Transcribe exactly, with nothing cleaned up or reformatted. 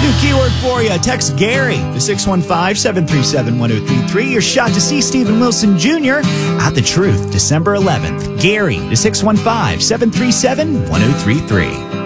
new keyword for you. Text Gary to six one five, seven three seven, one zero three three. Your shot to see Stephen Wilson Junior at The Truth, December eleventh. Gary to six one five, seven three seven, one zero three three.